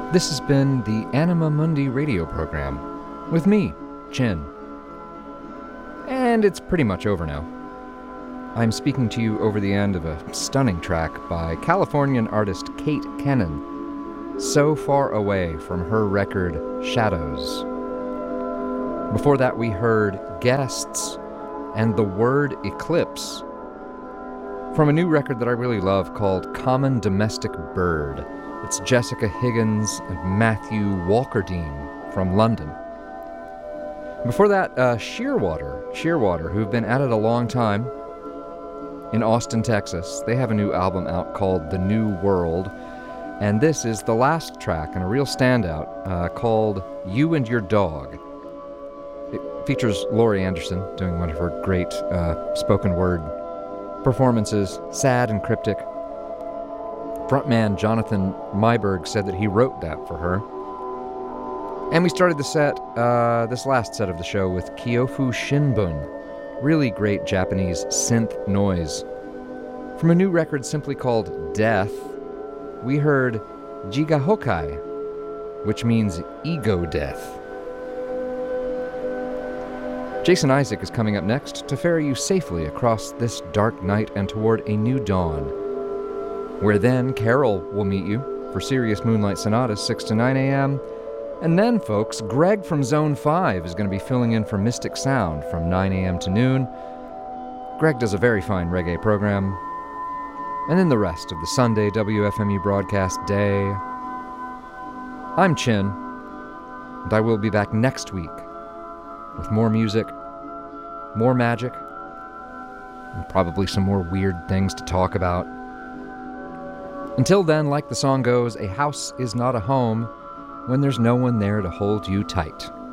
This has been the Anima Mundi radio program with me, Chin. And it's pretty much over now. I'm speaking to you over the end of a stunning track by Californian artist Kate Kennan, So Far Away, from her record Shadows. Before that we heard Guests and The Word Eclipse from a new record that I really love called Common Domestic Bird. It's Jessica Higgins and Matthew Walkerdine from London. Before that, Shearwater, who've been at it a long time, in Austin, Texas. They have a new album out called The New World, and this is the last track and a real standout called You and Your Dog. It features Laurie Anderson doing one of her great spoken word performances, sad and cryptic. Frontman Jonathan Myberg said that he wrote that for her. And we started the set, this last set of the show, with Kyofu Shinbun. Really great Japanese synth noise. From a new record simply called Death, we heard Jigahokai, which means ego death. Jason Isaac is coming up next to ferry you safely across this dark night and toward a new dawn, where then Carol will meet you for Sirius Moonlight Sonatas 6 to 9 a.m., and then, folks, Greg from Zone 5 is going to be filling in for Mystic Sound from 9 a.m. to noon. Greg does a very fine reggae program. And then the rest of the Sunday WFMU broadcast day. I'm Chin, and I will be back next week with more music, more magic, and probably some more weird things to talk about. Until then, like the song goes, a house is not a home when there's no one there to hold you tight.